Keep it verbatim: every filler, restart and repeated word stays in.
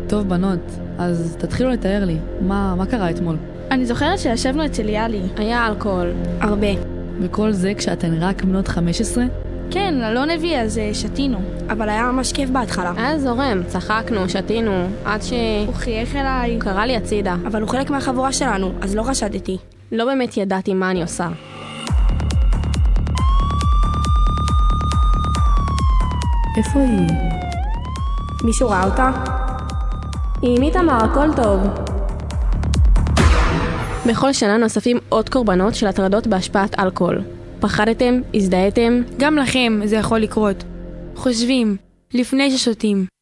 טוב בנות, אז תתחילו לתאר לי, מה, מה קרה אתמול? אני זוכרת שישבנו אצל יאלי. היה אלכוהול. הרבה. וכל זה כשאתן רק בנות חמש עשרה? כן, אלון הביא, אז שתינו. אבל היה ממש כיף בהתחלה. היה זורם, צחקנו, שתינו, עד ש... הוא חייך אליי. קרא לי הצידה. אבל הוא חלק מהחבורה שלנו, אז לא חשדתי. לא באמת ידעתי מה אני עושה. איפה היא? מישהו ראה אותה? עם איתמר, הכל טוב. בכל שנה נוספים עוד קורבנות של הטרדות בהשפעת אלכוהול. פחדתם? הזדהיתם? גם לכם זה יכול לקרות. חושבים, לפני ששותים.